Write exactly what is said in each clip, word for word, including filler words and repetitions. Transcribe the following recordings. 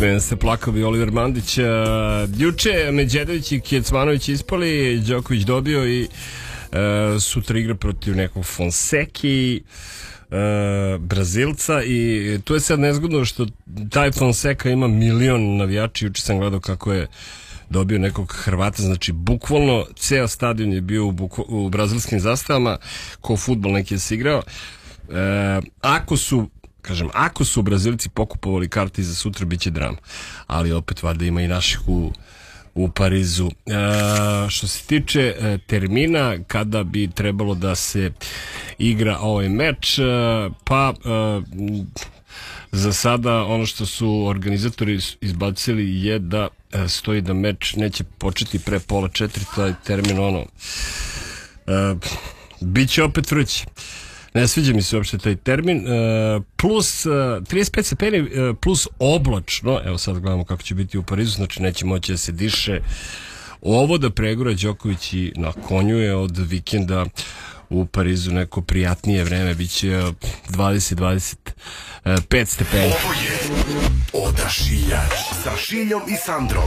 Između se plakao bi Oliver Mandić. Juče Medjedović i Kecmanović ispali, Đoković dobio i uh, sutra igra protiv nekog Fonseki, uh, Brazilca, i tu je sad nezgodno što taj Fonseca ima milion navijači. Juče sam gledao kako je dobio nekog Hrvata, znači bukvalno ceo stadion je bio u, bukvo, u brazilskim zastavama, ko fudbal neki je se igrao. Uh, ako su Kažem, ako su Brazilci pokupovali karti za sutra, bit će drama. Ali opet, valjda ima i naših u, u Parizu. E, što se tiče e, termina kada bi trebalo da se igra ovaj meč, e, pa e, za sada ono što su organizatori izbacili je da e, stoji da meč neće početi pre pola četiri, taj termin ono e, bit će opet vruće. Ne sviđa mi se uopšte taj termin. E, plus e, trideset pet stepeni e, plus oblačno. Evo sad gledamo kako će biti u Parizu. Znači neće moći da se diše. Ovo da pregura Đoković i na konju je od vikenda u Parizu neko prijatnije vreme. Biće dvadeset do dvadeset pet stepeni. Ovo je Odašiljač sa Šiljom i Sandrom.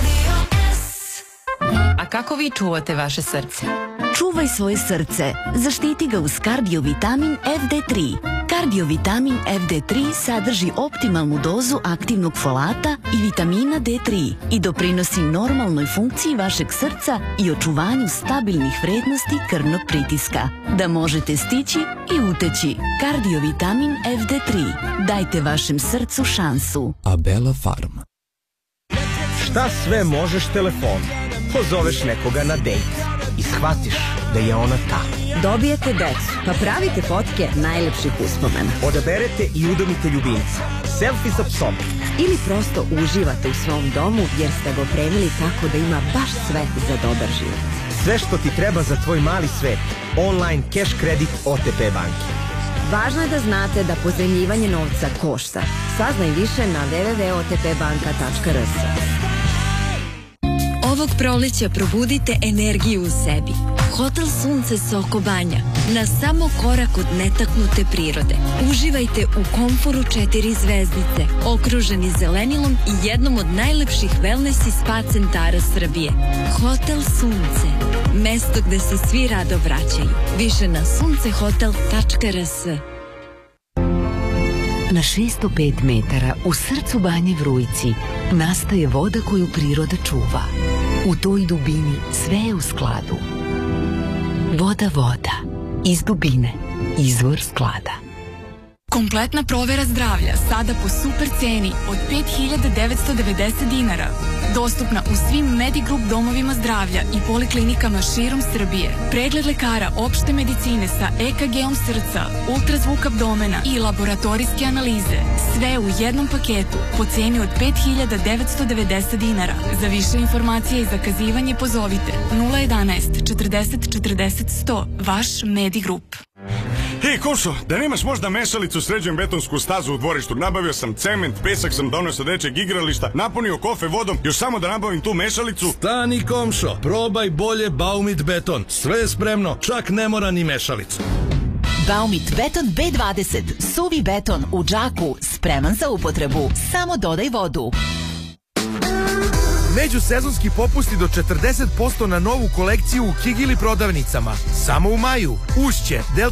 A kako vi čuvate vaše srce? Čuvaj svoje srce. Zaštiti ga uz kardiovitamin F D tri. Kardiovitamin F D tri sadrži optimalnu dozu aktivnog folata i vitamina D tri i doprinosi normalnoj funkciji vašeg srca i očuvanju stabilnih vrednosti krvnog pritiska. Da možete stići i uteći. Kardiovitamin F D tri. Dajte vašem srcu šansu. Abela Farm. Šta sve možeš telefonom? Pozoveš nekoga na dejt i shvatiš da je ona ta. Dobijete decu, pa pravite fotke najlepših uspomena. Odaberete i udomite ljubimca. Selfie sa psom. Ili prosto uživate u svom domu jer ste ga opremili tako da ima baš sve za dobar život. Sve što ti treba za tvoj mali svet. Online cash kredit O T P banke. Važno je da znate da pozajmljivanje novca košta. Saznaj više na w w w tačka o t p banka tačka r s. Ovog proleća probudite energiju u sebi. Hotel Sunce Soko Banja, na samo korak od netaknute prirode. Uživajte u komforu četiri zvezdice, okruženi zelenilom i jednom od najlepših wellness i spa centara Srbije. Hotel Sunce, mesto gde se svi rado vraćaju. Više na suncehotel tačka r s. Na šesto pet metara u srcu Banje Vrujci nastaje voda koju priroda čuva. U toj dubini sve je u skladu. Voda voda. Iz dubine. Izvor sklada. Kompletna provera zdravlja sada po super ceni od pet hiljada devetsto devedeset dinara. Dostupna u svim Medigroup domovima zdravlja i poliklinikama širom Srbije. Pregled lekara opšte medicine sa E K G-om srca, ultrazvuk abdomena i laboratorijske analize. Sve u jednom paketu po ceni od pet hiljada devetsto devedeset dinara. Za više informacije i zakazivanje pozovite nula jedanaest četrdeset četrdeset sto. Vaš Medigroup. Hej, Košo, da nemaš možda mešalicu, sređujem betonsku stazu u dvorištu. Nabavio sam cement, pesak sam donio sa dečeg igrališta, napunio kofe vodom, još samo da nabavim tu mešalicu. Stani, komšo, probaj bolje Baumit beton. Sve je spremno, čak ne mora ni mešalicu. Baumit beton B dvadeset, suvi beton u džaku, spreman za upotrebu. Samo dodaj vodu. Međusezonski popusti do četrdeset posto na novu kolekciju u Kigili prodavnicama. Samo u maju. Ušće,